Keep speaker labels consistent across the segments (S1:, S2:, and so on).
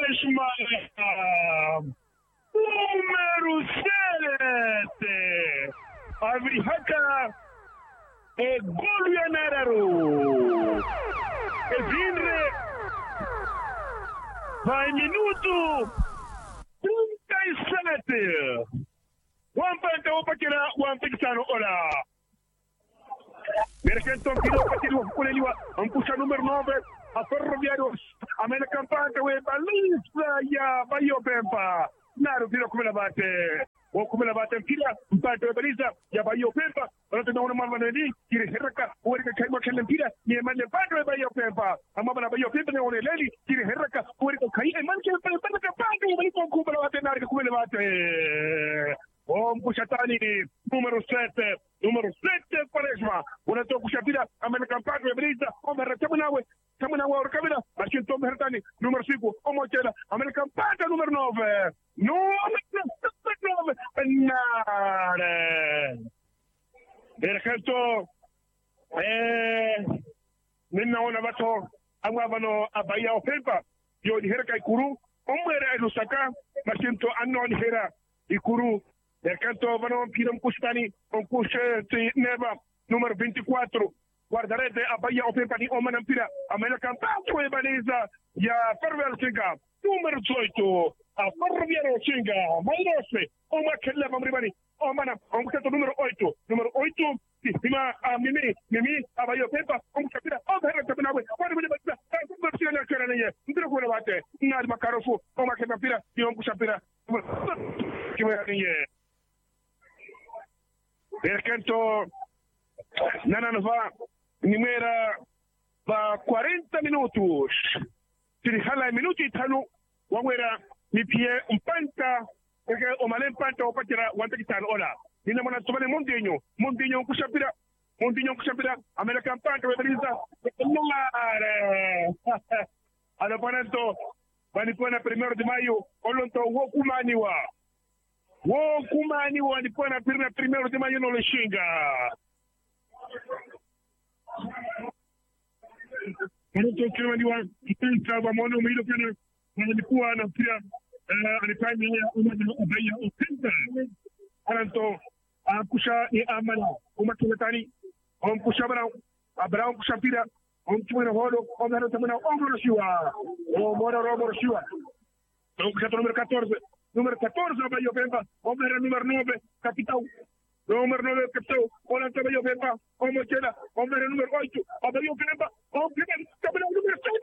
S1: Quaresma, número 7. Avrihaka e Golianaro. E Vinre vai minuto 37. Wampanta opakira wampikisano ola. Mercanton kilo patilo kuleliwa ampusha numero 9 a Ferroviario amena campante we balisa ya Bayo Pempa. Naro vino come la bate. O come la bate mpira mpate we balisa ya Bayo Pempa. Wala na mama nani kire heraka uweka kaima kele mpira ni emane mpate we Bayo Pempa. Amama na Bayo Pempa ne one leli kire heraka uweka kai emane kele mpate kampante we balisa kuma la bate nari come la bate. Kushatani numero 7 Quaresma unatoka kushapira American Padre Brisa omera tamana orkabira lakini Tom Hertani numero 5 omochela American Padre numero 9 nare berkanto minna ona bato amwabano abaya ofempa yo di herka ikuru omera elusaka lakini to anno di hera ikuru Canto vanno un custani, un cusce neva numero 24. Guardarete a Bahia Opepa di Oman Pira, a me cantato e Banesa, ya Ferroviario Cinga, numero 18, a Ferroviario Cinga, Mairose, Oma Kella Mamribani, Omana, un canto numero 8, prima a Mimi, a Bahia Opepa, un capita, Over Tabenawe, guarda mi basta, versione che era lei, non quello bate, Nad Makarofu, Oma Kella Pira, di un Kusapira, che era lei. Percanto Nanano va numera va 40 minutos. Si hala minuti tanu wawera mi pie umpanta perché o malen panta o patira wanta kitano ola. Nina mona tobane mondinho kusapira American panta we brisa. Ala panento bani pona 1 de maio olonto wokumaniwa. Kumani walikuwa na pira primero de mayo no le shinga. Mtu kile waliwa kitaka wa mwana mwilo kana walikuwa na pia alifanya ubaya upenda. Anto akusha ni amana umakiletani kushabara Abraham kushapira mtumina holo omero tamana omro shiwa o mora robo shiwa. Donc número 14 Bayo Pempa, Omer número 9, capitão. Número 9, capitão. Olha Bayo Pempa, Omochela, Omer número 8, Bayo Pempa, capitão número 7,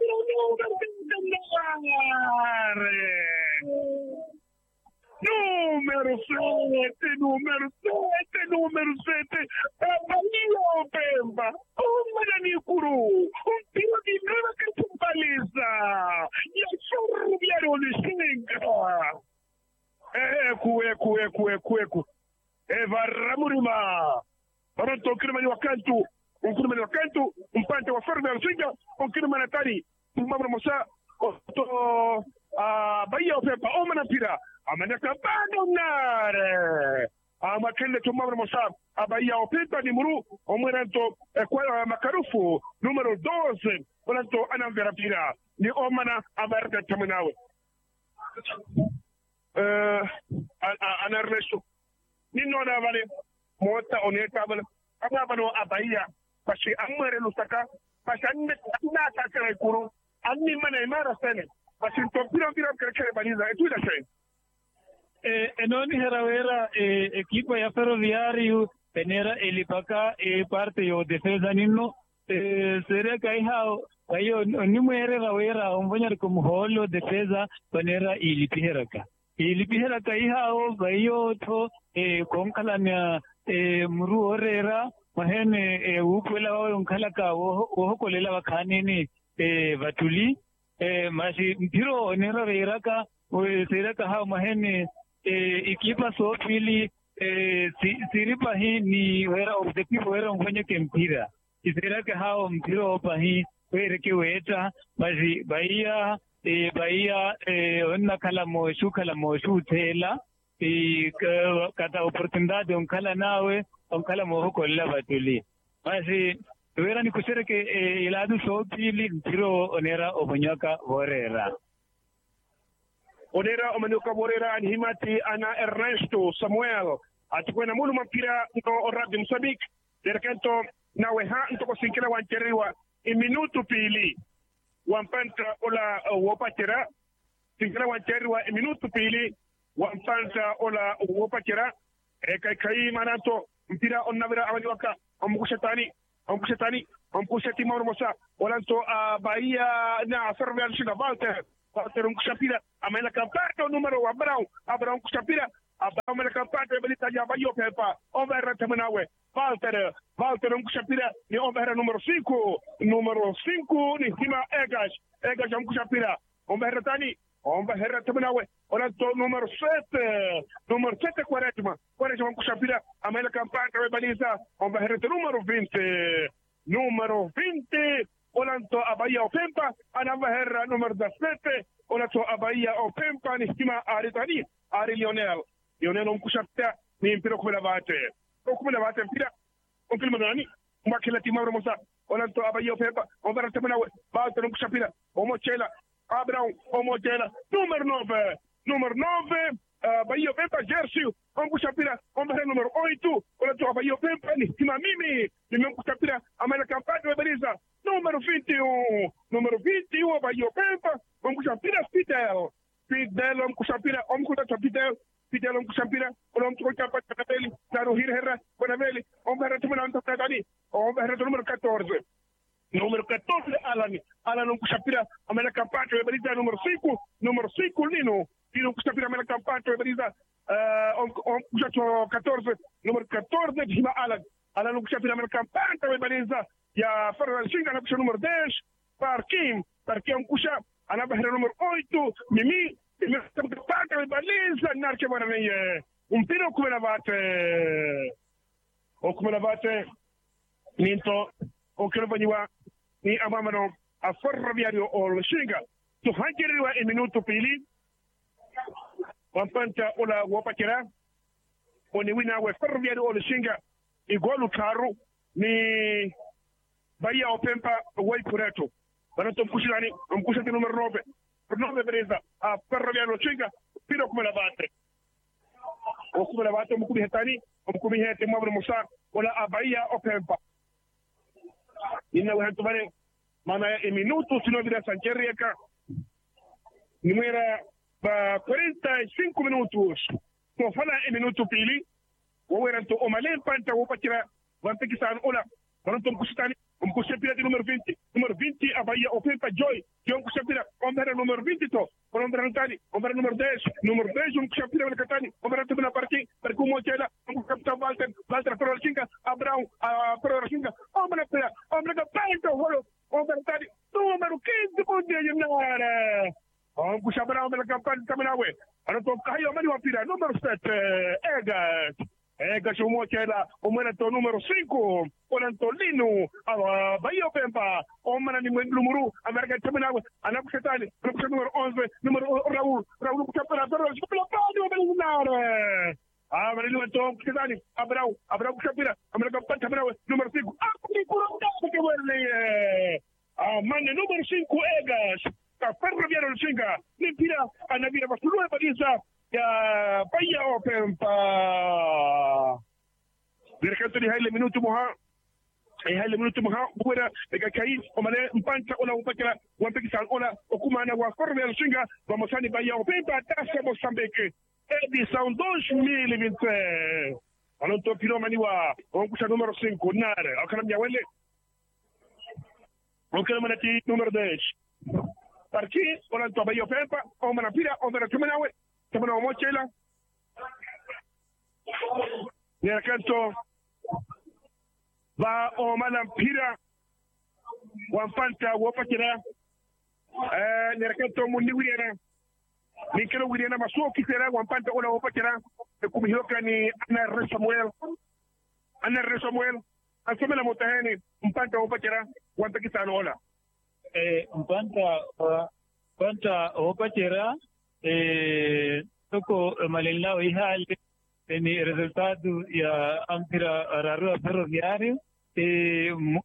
S1: número 7, Bayo Pempa, Manikuru, tiro de neva que baliza, e a Ferroviario de Cinga. Eku. Eva Ramurima. Pronto, kirmani wakantu, umpante wa Ferroviario de Cinga, kirmani tani, mabra mosa, Bahia Pempa, Omanapira, Amanaka Badonare. Amakende tumabra mosa, Bahia Pempa ni muru, Omeranto, kwa Makarufu, numero 12, Olanto Anamverapira, ni Omana Abarta Taminawe. Anarresto. Nino na vale, mota oneta vale, abano Bahia, Pashi Amare Lusaka, Pashan Nata Kuru, Anni Mana Sene, Pashi Topira Kere Baniza, e tu da sei.
S2: E non era equipo ya Ferroviario, tenera elipaka e parte yo defesa nino, seria kai hao, ayo nimere rawera, umbonya como holo defesa, panera ilipiheraka. Ilipiheraka ihao, bayo to, konkalanya, muru orera, mahene ukwela wa unkalaka woho kolela wakanini vatuli masi mpiro nero reiraka seraka ha mahene ikipa so pili siripa hi ni wera objective wera mfanya kempira seraka ha mpiro pahi wera ke weta masi baia onna kala mo tela kata oportunidade onkala nawe onkala mo kolela vatuli masi wera ni kusere ke iladu so pili mpiro onera obonyaka vorera
S1: onera omanuka borera an himati ana Ernesto Samuel atikwena mulu mampira no Radio Mozambique derkento nawe ha ntoko sinkela wancheriwa minutu pili wampanta ola wopatira sinkela wancheriwa minutu pili wampanta ola wopatira kai manato mpira onnavira awaniwaka omkushetani Mauro Mosa olanto Bahia na Ferroviário China Walter Mkushapira amela kampato numero Abraão Mkushapira Abraão amela kampato belita ya Bahia pepa over temenawe Walter Mkushapira ni over número 5 ni Hima Egas Mkushapira over tani over temenawe olanto número 7 Quaresma Mkushapira amela kampato belita over número 20 olanto a Bahia Opempa anavaherra número 17 olanto a Bahia Opempa ni Hima Ari Lionel Mkushapira ni mpira kumelabate mpira onkilima nani mwakila Mauro Mosa olanto a Bahia Opempa onvera temenawe Walter Mkushapira Abraão número 9 Bahia Opempa Jersey Mkushapira onvera número 8 olanto a Bahia Opempa ni Hima Mimi Mkushapira amela kampani webeliza número 21 Bahia Opempa Mkushapira Fidel Mkushapira Fidel Mkushapira Mkushapira Kanaveli Naro Hirherra Kanaveli Omberra Tumananta Tadani Omberra número 14 Alan Mkushapira amela kampani webeliza número 5 Lino Mkushapira amela kampani webeliza 14 número 14 Hima Alan Mkushapira amela kampani webeliza ya Ferroviário Xinga na número 10 Parquim Mkusha anabahera número 8 Mimi kampani webeliza narke baraniye mpira okumelabate ninto okelevanyiwa ni amamano a Ferroviário Xinga to hangeriwa minuto pili wampanta ola wopakira oni wina we Ferroviário Xinga igolu taru ni Bahia Opempa way pureto banato mkushati numero 9 bereza a Ferroviário Xinga piro kumelabate mkumi hetani mkumi hete Mauro Mosa ola a Bahia Opempa ina we hantumane mana minuto sino vira sancherieka numera 45 minutos to fala minuto pili woweranto omalen panta wopakira wantekisan ola bananto mkushapira di numero 20 a Bahia Opempa Joy mkushapira ombera numero 20 to ombera ntani ombera numero 10 mkushapira wanakatani ombera tubina parking perku mochela mkushapita Walter Ferroviário Abraão Ferroviário Xinga ombera panta holo ombera tani numero 15 bunde yinara mkushapira ombera kampani taminawe anato kayo mali wapira numero 7 Egas umochela omena to numero 5 olanto Lino Bahia Opempa omena ni Lumuru America Taminawe anakushetani numero 11 numero Raul Mkushapira Amarelo to Mkushapira Abraão Mkushapira America Taminawe numero 5 mane numero 5 Egas ka Ferroviário Xinga nimpira anavira basulua baliza ya Bahia Opempa direkanto ni haile minuto moha buwera daga kai omale mpanta ola upakira wampikisal ola okumana wa Ferroviário Xinga vamosani Bahia Opempa tasa Moçambique edição 2020 alonto pilomani wa onkusha numero 5 nare akana mnyawele okana manati numero 10 Parti olanto Bahia Opempa omana pira omana tumenawe Tabana mochela Nerakanto ba o malampira wampanta wopakira Nerakanto mundi wirena nikelo wirena masoki tera wampanta ola wopakira kumihoka ni Ana Samuel asomela motaheni mpanta wopakira wantakitano ola
S2: mpanta wopakira toko malilao ihali ni resultado ya ampira rarua Ferroviário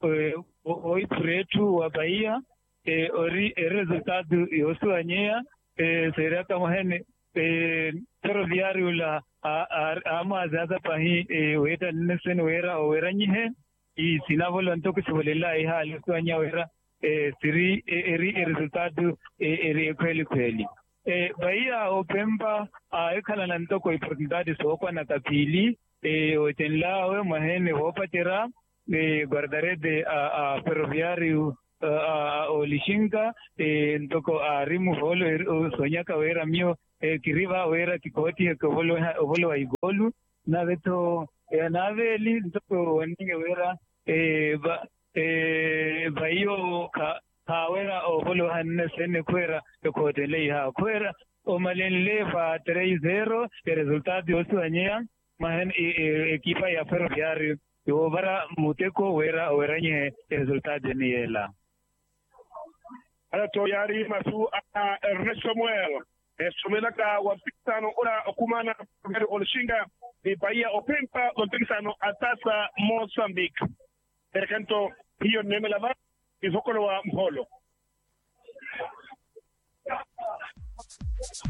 S2: oi preto wa Bahia ori resultado yosuanyea seria kama hene ferroviario la ama zaza pahi weta nesen wera nyihe i sinavolo antoke sibolela hali kwanya wera siri resultado kweli Bahia Opemba ekhala nantoko oportunidade sokwa na kapili otenla we mahene wopatera guardarede a ferroviario olishinga ntoko rimu volo sonyaka wera mio kiriva wera kikoti ko volo igolu na veto nave li ntoko waninge wera Bahia Hawera o volo hanne sene kwera ko tele ha kwera o malenle fa 3-0 resultado osu anya mahen equipa ya ferroviario yo bara muteko wera nye resultado ni ela
S1: ala to yari masu Ernesto Muel somelaka wa pitano ora okumana ngari olishinga Bahia Opemba ontekisano atasa Mozambique perkanto hiyo nemelava izokolo wa Mholo